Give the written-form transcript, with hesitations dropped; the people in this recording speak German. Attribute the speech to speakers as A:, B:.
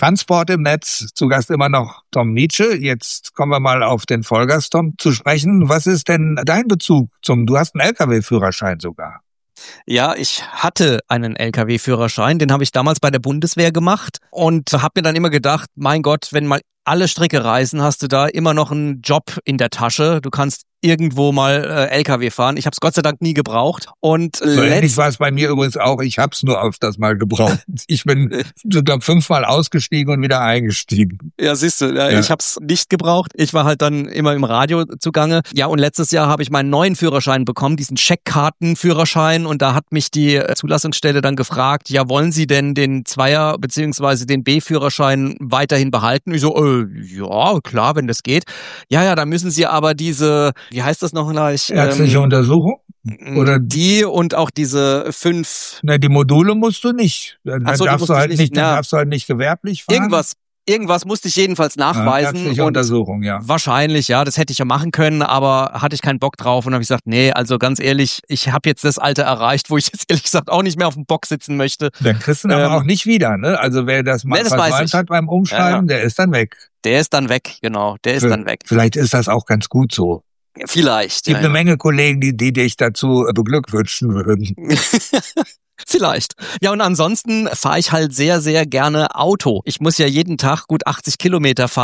A: Transport im Netz. Zu Gast immer noch Tom Nietzsche. Jetzt kommen wir mal auf den Vollgas, Tom, zu sprechen. Was ist denn dein Bezug du hast einen Lkw-Führerschein sogar?
B: Ja, ich hatte einen Lkw-Führerschein, den habe ich damals bei der Bundeswehr gemacht und habe mir dann immer gedacht, mein Gott, wenn mal alle Strecke reisen, hast du da immer noch einen Job in der Tasche. Du kannst irgendwo mal LKW fahren. Ich habe es Gott sei Dank nie gebraucht. Und
A: so ähnlich war es bei mir übrigens auch. Ich habe es nur öfters mal gebraucht. Ich bin, glaube 5-mal ausgestiegen und wieder eingestiegen.
B: Ja, siehst du, ich habe es nicht gebraucht. Ich war halt dann immer im Radio zugange. Ja, und letztes Jahr habe ich meinen neuen Führerschein bekommen, diesen Scheckkartenführerschein. Und da hat mich die Zulassungsstelle dann gefragt, ja, wollen Sie denn den Zweier- bzw. den B-Führerschein weiterhin behalten? Ich so, ja, klar, wenn das geht. Ja, dann müssen Sie aber diese, wie heißt das noch gleich?
A: Ärztliche Untersuchung? Oder
B: die und auch diese 5.
A: Na, die Module musst du nicht. Dann darfst du halt nicht, darfst du halt nicht gewerblich fahren.
B: Irgendwas musste ich jedenfalls nachweisen.
A: Ärztliche Untersuchung, ja.
B: Wahrscheinlich, ja, das hätte ich ja machen können, aber hatte ich keinen Bock drauf und habe ich gesagt, nee, also ganz ehrlich, ich habe jetzt das Alter erreicht, wo ich jetzt ehrlich gesagt auch nicht mehr auf dem Bock sitzen möchte.
A: Dann kriegst du ihn aber auch nicht wieder, ne? Also wer das mal versäumt hat beim Umschreiben, der ist dann weg.
B: Der ist dann weg, genau, ist dann weg.
A: Vielleicht ist das auch ganz gut so.
B: Vielleicht.
A: Es gibt eine Menge Kollegen, die dich dazu beglückwünschen würden.
B: Vielleicht. Ja, und ansonsten fahre ich halt sehr, sehr gerne Auto. Ich muss ja jeden Tag gut 80 Kilometer fahren.